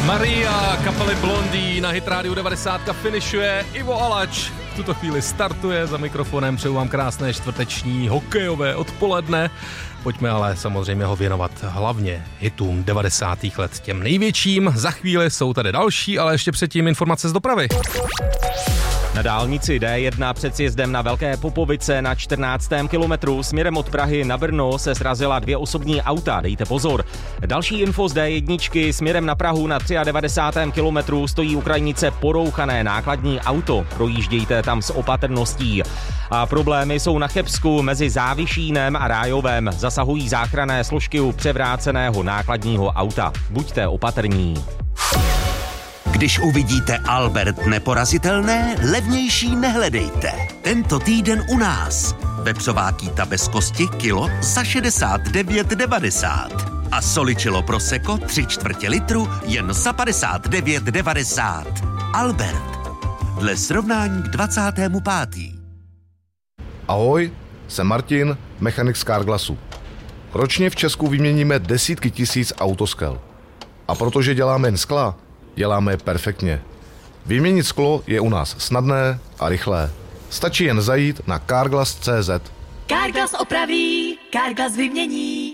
Maria kapely Blondie na Hit Radio 90 finišuje. Ivo Alač v tuto chvíli startuje za mikrofonem. Přeju vám krásné čtvrteční hokejové odpoledne. Pojďme ale samozřejmě ho věnovat hlavně hitům 90. let, těm největším. Za chvíli jsou tady další, ale ještě předtím informace z dopravy. Na dálnici D1 před sjezdem na Velké Popovice na 14. kilometru směrem od Prahy na Brno se srazila 2 osobní auta, dejte pozor. Další info z D1 směrem na Prahu na 93. kilometru stojí u krajnice porouchané nákladní auto, projíždějte tam s opatrností. A problémy jsou na Chebsku mezi Závišínem a Rájovem, zasahují záchranné složky u převráceného nákladního auta. Buďte opatrní. Když uvidíte Albert neporazitelné, levnější nehledejte. Tento týden u nás. Vepřová kýta bez kosti kilo za 69,90. A soličilo prosecco 3/4 litru jen za 59,90. Albert. Dle srovnání k 25. Ahoj, jsem Martin, mechanik z Carglassu. Ročně v Česku vyměníme desítky tisíc autoskel. A protože děláme jen skla, děláme je perfektně. Vyměnit sklo je u nás snadné a rychlé. Stačí jen zajít na Carglass.cz. Carglass opraví, Carglass vymění.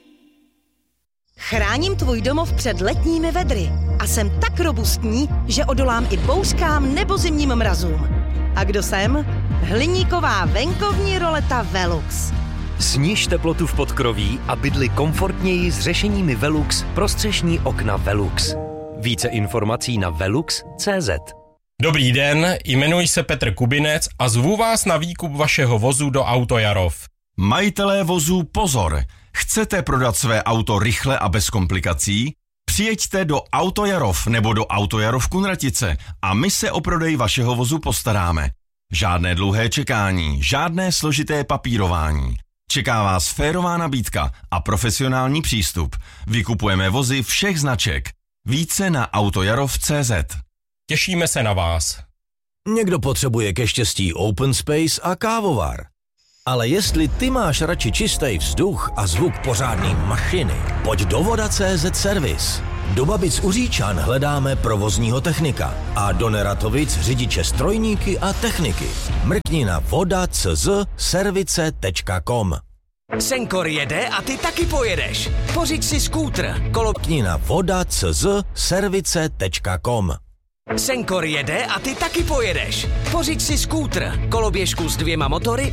Chráním tvůj domov před letními vedry a jsem tak robustní, že odolám i bouřkám nebo zimním mrazům. A kdo jsem? Hliníková venkovní roleta Velux. Sniž teplotu v podkroví a bydli komfortněji s řešeními Velux pro střešní okna Velux. Více informací na velux.cz. Dobrý den, jmenuji se Petr Kubinec a zvu vás na výkup vašeho vozu do Autojarov. Majitelé vozů pozor! Chcete prodat své auto rychle a bez komplikací? Přijeďte do Autojarov nebo do Autojarov Kunratice a my se o prodej vašeho vozu postaráme. Žádné dlouhé čekání, žádné složité papírování. Čeká vás férová nabídka a profesionální přístup. Vykupujeme vozy všech značek. Více na autojarov.cz. Těšíme se na vás. Někdo potřebuje ke štěstí open space a kávovar. Ale jestli ty máš radši čistý vzduch a zvuk pořádný mašiny, pojď do Voda.cz Servis. Do Babic u Říčan hledáme provozního technika a do Neratovic řidiče strojníky a techniky. Mrkni na voda.cz service.com. Senkor jede a ty taky pojedeš. Pořiď si skútr. Kolokni na voda.cz service.com. Senkor jede a ty taky pojedeš. Pořiď si skútr. Koloběžku s 2 motory